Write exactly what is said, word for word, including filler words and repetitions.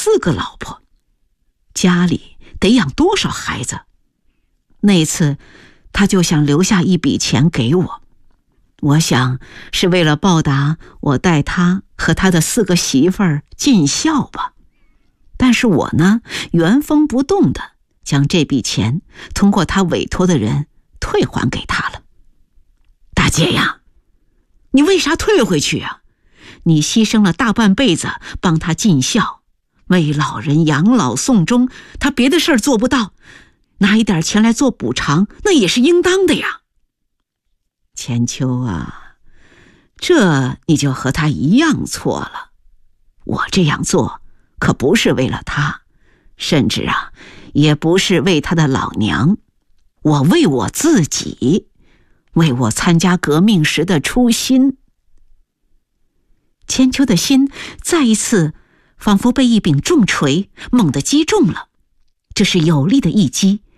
四个老婆，家里得养多少孩子？那次他就想留下一笔钱给我，我想是为了报答我带他和他的四个媳妇儿尽孝吧。但是我呢，原封不动的将这笔钱通过他委托的人退还给他了。大姐呀，你为啥退回去啊？你牺牲了大半辈子帮他尽孝，为老人养老送终，他别的事儿做不到，拿一点钱来做补偿，那也是应当的呀。千秋啊，这你就和他一样错了。我这样做可不是为了他，甚至啊，也不是为他的老娘，我为我自己，为我参加革命时的初心。千秋的心再一次仿佛被一柄重锤猛地击中了，这是有力的一击，